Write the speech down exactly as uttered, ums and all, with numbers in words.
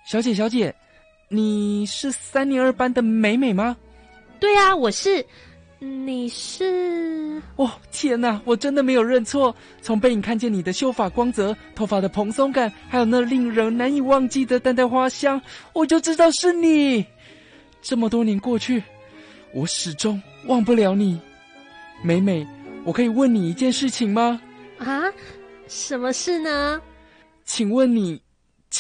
小姐小姐，你是三年二班的美美吗？ 对啊，我是。你是？ 哦，天哪，我真的没有认错。从背影看见你的秀发光泽，头发的蓬松感，还有那令人难以忘记的淡淡花香，我就知道是你。这么多年过去，我始终忘不了你。美美，我可以问你一件事情吗？ 啊，什么事呢？ 请问你